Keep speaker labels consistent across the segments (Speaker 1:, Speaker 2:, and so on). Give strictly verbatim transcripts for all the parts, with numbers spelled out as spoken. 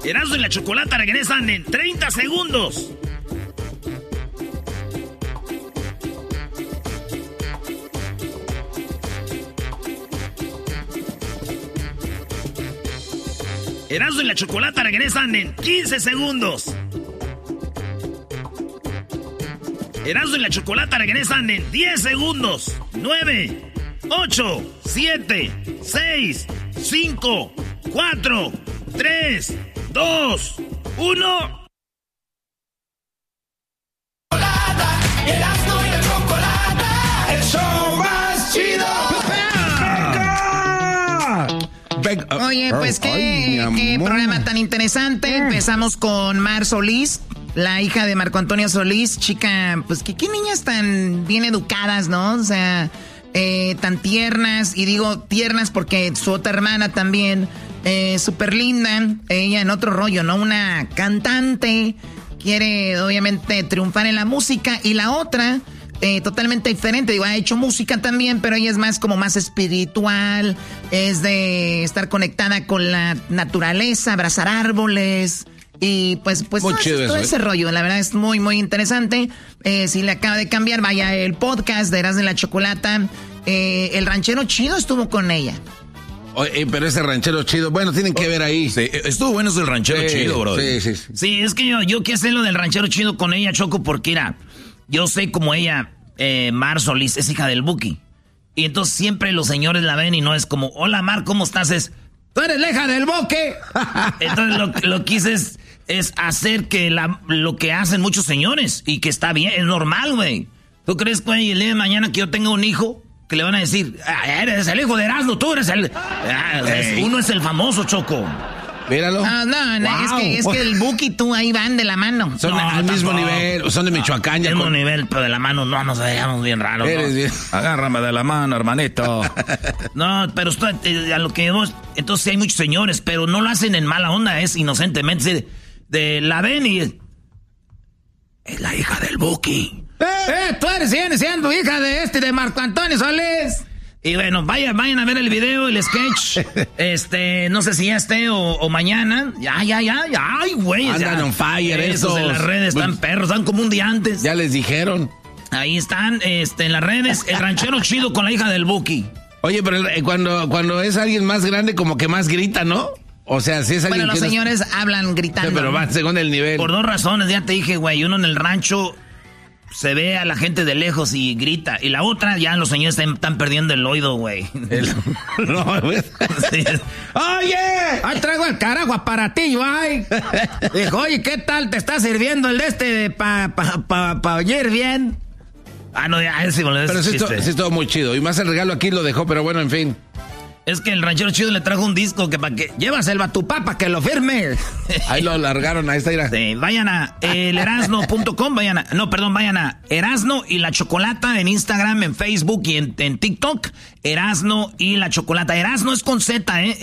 Speaker 1: Erasmo y la Chocolata regresan en treinta segundos. Erasmo y la Chocolata regresan en quince segundos. Erasmo y la Chocolata regresan en diez segundos. nueve, ocho, siete, seis, cinco, cuatro, tres, dos, uno.
Speaker 2: Erasmo y la Chocolata, el show más chido.
Speaker 3: Oye, pues qué, Ay, qué programa tan interesante. Eh. Empezamos con Mar Solís, la hija de Marco Antonio Solís, chica, pues que qué niñas tan bien educadas, ¿no? O sea, eh, tan tiernas, y digo tiernas porque su otra hermana también, eh, súper linda, ella en otro rollo, ¿no? Una cantante, quiere obviamente triunfar en la música, y la otra... Eh, totalmente diferente, digo, ha hecho música también, pero ella es más como más espiritual, es de estar conectada con la naturaleza, abrazar árboles y pues, pues todo, eso, todo ese rollo, la verdad es muy, muy interesante. Eh, si le acaba de cambiar, vaya el podcast de Erasmo y la Chocolata, eh, el ranchero chido estuvo con ella.
Speaker 4: Oye, pero ese ranchero chido, bueno, tienen que ver ahí.
Speaker 5: Sí, estuvo bueno ese ranchero sí, chido, bro.
Speaker 4: Sí, sí, sí.
Speaker 1: Sí, es que yo, yo quiero hacer lo del ranchero chido con ella, Choco, porque era... Yo sé como ella, eh, Mar Solís, es hija del Buki. Y entonces siempre los señores la ven y no es como, hola Mar, ¿cómo estás? Es, tú eres la hija del Buki. Entonces lo, lo que hice es, es hacer que la, lo que hacen muchos señores y que está bien, es normal, güey. ¿Tú crees, güey, el día de mañana que yo tenga un hijo, que le van a decir, ah, eres el hijo de Erasmo, tú eres el... Ah, es, uno es el famoso, Choco.
Speaker 4: Míralo.
Speaker 3: Ah, no, no, wow. es, que, es que el Buki y tú ahí van de la mano.
Speaker 4: Son
Speaker 3: no,
Speaker 4: al mismo nivel, son de Michoacán.
Speaker 1: Ya
Speaker 4: al
Speaker 1: mismo con... nivel, pero de la mano no nos dejamos bien raros.
Speaker 4: Eres
Speaker 1: ¿no?
Speaker 4: bien.
Speaker 5: Agárrame de la mano, hermanito.
Speaker 1: No, pero esto, a lo que vos, entonces hay muchos señores, pero no lo hacen en mala onda, es inocentemente. De, de la ven y es, es la hija del Buki.
Speaker 3: ¡Eh! ¡Eh! Tú eres siendo hija de este, de Marco Antonio Solís.
Speaker 1: Y bueno, vayan, vayan a ver el video, el sketch. Este, no sé si ya esté o, o mañana. Ya, ya, ya, ya. Ay, güey.
Speaker 4: Andan on fire esos.
Speaker 1: Esos en las redes están pues, perros, están como un día antes.
Speaker 4: Ya les dijeron.
Speaker 1: Ahí están, este, en las redes, el ranchero chido con la hija del Buki.
Speaker 4: Oye, pero cuando, cuando es alguien más grande, como que más grita, ¿no? O sea, si es alguien
Speaker 3: bueno, los
Speaker 4: que
Speaker 3: señores
Speaker 4: no...
Speaker 3: hablan gritando.
Speaker 4: Sí, pero va según el nivel.
Speaker 1: Por dos razones, ya te dije, güey. Uno en el rancho... se ve a la gente de lejos y grita. Y la otra, ya los señores están, están perdiendo el oído, güey. El...
Speaker 4: no, güey.
Speaker 1: Sí.
Speaker 3: Oye, ahí traigo el carajo para ti, güey. Dijo, oye, ¿qué tal te está sirviendo el de este para pa, pa, pa oír bien?
Speaker 1: Ah, no, ya, sí, bueno,
Speaker 4: pero sí, sí estuvo muy chido. Y más el regalo aquí lo dejó, pero bueno, en fin.
Speaker 1: Es que el ranchero chido le trajo un disco que para que... Llévaselo a tu papá que lo firme.
Speaker 4: Ahí lo largaron, ahí está. Irá.
Speaker 1: Sí, vayan a el erasno punto com, vayan a... No, perdón, vayan a Erasno y la Chocolata en Instagram, en Facebook y en, en TikTok. Erasno y la Chocolata. Erasno es con Z, ¿eh?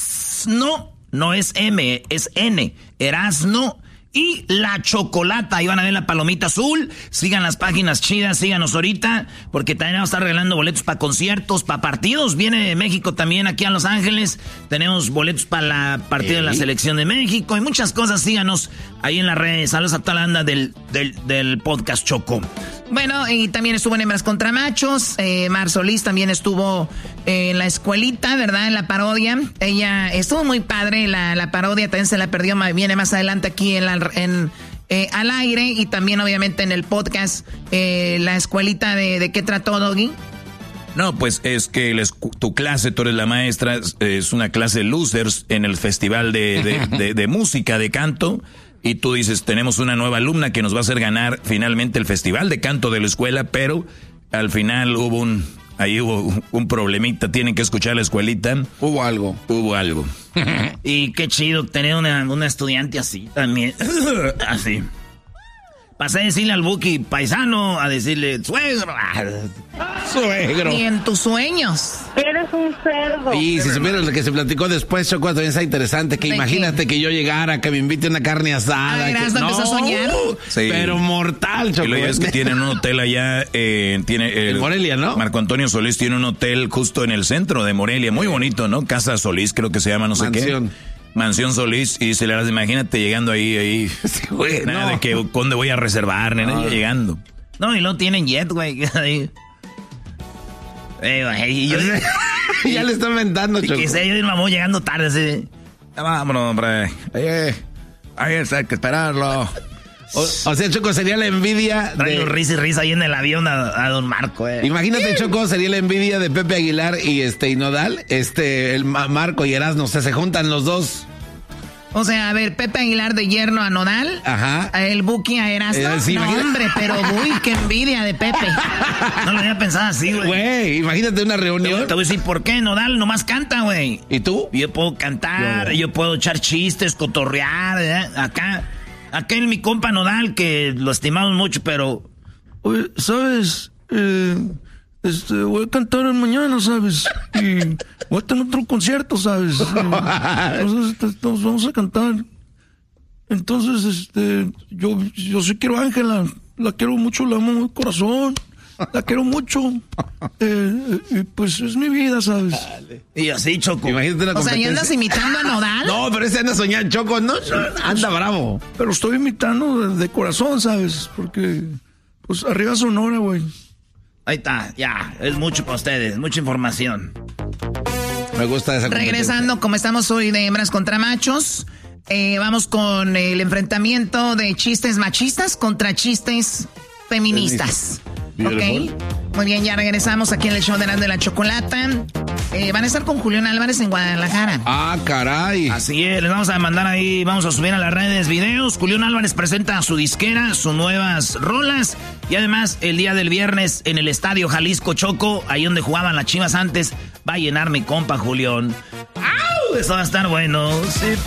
Speaker 1: Erasno, no es M, es N. Erasno y la Chocolata. Ahí van a ver la palomita azul. Sigan las páginas chidas, síganos ahorita, porque también vamos a estar regalando boletos para conciertos, para partidos. Viene México también aquí a Los Ángeles. Tenemos boletos para la partida de la selección de México y muchas cosas. Síganos ahí en las redes. Saludos a toda la banda del, del, del podcast Choco.
Speaker 3: Bueno, y también estuvo en Hembras contra Machos. Eh, Mar Solís también estuvo eh, en la escuelita, ¿verdad? En la parodia. Ella estuvo muy padre. La, la parodia también se la perdió. Viene más adelante aquí en, la, en eh, al aire. Y también, obviamente, en el podcast. Eh, la escuelita de, ¿de qué trató, Doggy?
Speaker 5: No, pues es que les, tu clase, tú eres la maestra, es una clase de losers en el festival de, de, de, de música, de canto. Y tú dices, tenemos una nueva alumna que nos va a hacer ganar finalmente el festival de canto de la escuela, pero al final hubo un, ahí hubo un problemita, tienen que escuchar la escuelita.
Speaker 4: Hubo algo.
Speaker 5: Hubo algo.
Speaker 1: Y qué chido tener una, una estudiante así también. Así. Pasé a decirle al Buki paisano, a decirle suegro.
Speaker 4: Suegro.
Speaker 3: Y en tus sueños.
Speaker 6: Eres un cerdo.
Speaker 4: Y si supieras lo que se platicó después, Choco, también está interesante. Que imagínate que yo llegara, que me invite una carne asada.
Speaker 3: Ay, que, no, empezó a soñar.
Speaker 5: Sí.
Speaker 4: Pero mortal, Choco.
Speaker 5: Y lo es que tienen un hotel allá, eh, tiene el,
Speaker 4: en Morelia, ¿no?
Speaker 5: Marco Antonio Solís tiene un hotel justo en el centro de Morelia, muy bonito, ¿no? Casa Solís creo que se llama, no sé
Speaker 4: Mansión.
Speaker 5: qué. Mansión Solís y se le das, imagínate llegando ahí, ahí.
Speaker 4: Sí, güey,
Speaker 5: nada
Speaker 4: no.
Speaker 5: de que dónde voy a reservar, nena,
Speaker 4: No.
Speaker 5: llegando.
Speaker 1: No, y luego tienen jet, güey. Eh, güey, y yo,
Speaker 4: Ya le están inventando,
Speaker 1: y
Speaker 4: Choco.
Speaker 1: que sé, yo y mamá llegando tarde, así.
Speaker 5: Ya vámonos, hombre.
Speaker 4: Oye,
Speaker 5: Ahí está, hay que esperarlo.
Speaker 4: o, o sea, Choco, sería la envidia
Speaker 1: Traigo
Speaker 4: de...
Speaker 1: risa y risa ahí en el avión a, a don Marco, eh.
Speaker 4: Imagínate, Choco, sería la envidia de Pepe Aguilar y este y Nodal, este, el Ma- Marco y Erasmo, o sea, se juntan los dos.
Speaker 3: O sea, a ver, Pepe Aguilar de yerno a Nodal.
Speaker 4: Ajá.
Speaker 3: A el Buki a Erasmo.
Speaker 4: Eh, sí,
Speaker 3: no,
Speaker 4: imagina-
Speaker 3: hombre, pero uy, qué envidia de Pepe.
Speaker 1: No lo había pensado así, güey.
Speaker 4: Güey, imagínate una
Speaker 1: Te,
Speaker 4: reunión.
Speaker 1: te voy a decir por qué, Nodal nomás canta, güey.
Speaker 4: ¿Y tú?
Speaker 1: Yo puedo cantar, yo, yo puedo echar chistes, cotorrear, ¿eh? Acá, acá en mi compa Nodal, que lo estimamos mucho, pero...
Speaker 6: Oye, ¿sabes? Eh, este, voy a cantar mañana, ¿sabes? Y voy a tener otro concierto, ¿sabes? Eh, entonces, este, nos vamos a cantar. Entonces, este, yo, yo sí quiero a Ángela. La quiero mucho, la amo de corazón. La quiero mucho. Eh, y pues es mi vida, ¿sabes?
Speaker 1: Y así, Choco.
Speaker 4: Imagínate una
Speaker 3: O sea, ¿y
Speaker 4: competencia.
Speaker 3: andas imitando a Nodal?
Speaker 4: No, pero ese anda soñando, Choco, no, anda bravo.
Speaker 6: Pero estoy imitando de, de corazón, ¿sabes? Porque, pues, arriba Sonora, güey.
Speaker 1: Ahí está, ya, es mucho para ustedes, mucha información.
Speaker 4: Me gusta esa competencia.
Speaker 3: Regresando, como estamos hoy de hembras contra machos, eh, vamos con el enfrentamiento de chistes machistas contra chistes feministas.
Speaker 4: Beautiful.
Speaker 3: ¿Ok? Muy bien, ya regresamos aquí en el show de la, de la Chocolata. Eh, van a estar con Julián Álvarez en Guadalajara.
Speaker 4: Ah, caray.
Speaker 1: Así es, les vamos a mandar ahí, vamos a subir a las redes videos. Julián Álvarez presenta su disquera, sus nuevas rolas. Y además, el día del viernes en el Estadio Jalisco Choco, ahí donde jugaban las Chivas antes, va a llenar mi compa Julián. ¡Au! Eso va a estar bueno. Sí.